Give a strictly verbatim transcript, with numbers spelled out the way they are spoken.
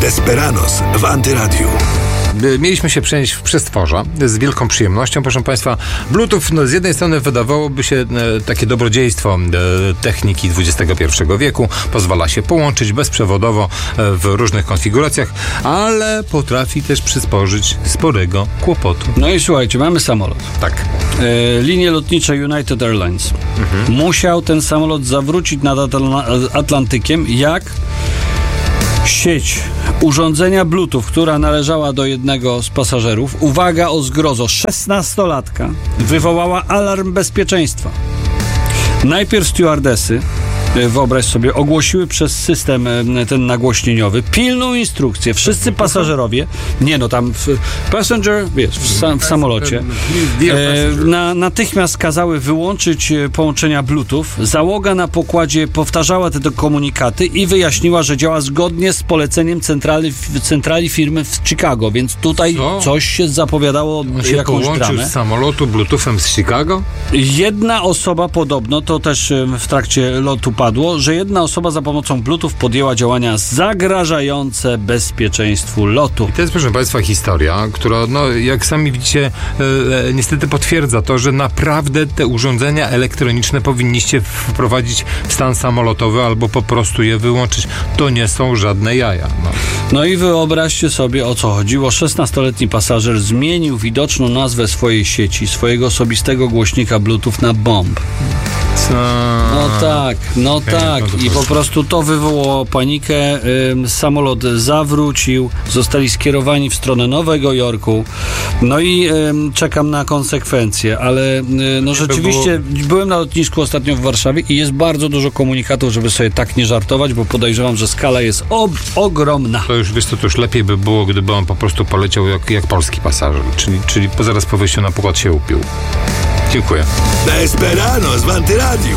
Desperados w Antyradiu. Mieliśmy się przenieść w przestworza z wielką przyjemnością. Proszę Państwa, Bluetooth no, z jednej strony wydawałoby się e, takie dobrodziejstwo e, techniki dwudziestego pierwszego wieku. Pozwala się połączyć bezprzewodowo e, w różnych konfiguracjach, ale potrafi też przysporzyć sporego kłopotu. No i słuchajcie, mamy samolot. Tak. E, linie lotnicze United Airlines. Mhm. Musiał ten samolot zawrócić nad Atl- Atlantykiem, jak sieć urządzenia Bluetooth, która należała do jednego z pasażerów, uwaga o zgrozo, szesnastolatka, wywołała alarm bezpieczeństwa. Najpierw stewardesy, wyobraź sobie, ogłosiły przez system ten nagłośnieniowy pilną instrukcję. Wszyscy pasażerowie, nie no tam w, passenger, wiesz, w, sam, w samolocie, e, na, natychmiast kazały wyłączyć połączenia Bluetooth. Załoga na pokładzie powtarzała te komunikaty i wyjaśniła, że działa zgodnie z poleceniem centrali, centrali firmy w Chicago, więc tutaj Co? coś się zapowiadało, On się jakąś połączył dramę. z samolotu Bluetoothem z Chicago? Jedna osoba podobno, to też w trakcie lotu padło, że jedna osoba za pomocą Bluetooth podjęła działania zagrażające bezpieczeństwu lotu. I to jest, proszę Państwa, historia, która, no, jak sami widzicie, e, e, niestety potwierdza to, że naprawdę te urządzenia elektroniczne powinniście wprowadzić w stan samolotowy albo po prostu je wyłączyć. To nie są żadne jaja. No, no i wyobraźcie sobie, o co chodziło. szesnastoletni pasażer zmienił widoczną nazwę swojej sieci, swojego osobistego głośnika Bluetooth na bomb. Co? No tak, no tak. I po prostu to wywołało panikę. Ym, samolot zawrócił, zostali skierowani w stronę Nowego Jorku. No i ym, czekam na konsekwencje, ale y, no rzeczywiście było... byłem na lotnisku ostatnio w Warszawie i jest bardzo dużo komunikatów, żeby sobie tak nie żartować, bo podejrzewam, że skala jest ob- ogromna. To już, wiesz co, to już lepiej by było, gdyby on po prostu poleciał jak, jak polski pasażer, czyli, czyli zaraz po wyjściu na pokład się upił. Dziękuję. Desperados w Antyradiu.